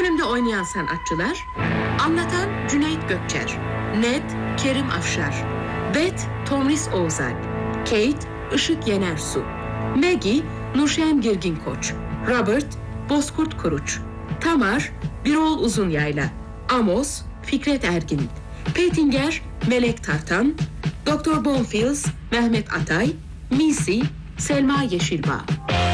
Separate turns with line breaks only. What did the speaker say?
Filmde oynayan sanatçılar: anlatan Cüneyt Gökçer, Ned Kerim Afşar, Beth Tomris Oğuzalp, Kate Işık Yenersu, Maggie Nurşen Girgin Koç, Robert Bozkurt Kuruç, Tamar Birol Uzunyayla, Amos Fikret Ergin, Petinger Melek Tartan, Dr. Bonfils Mehmet Atay, Missy Selma Yeşilbağ.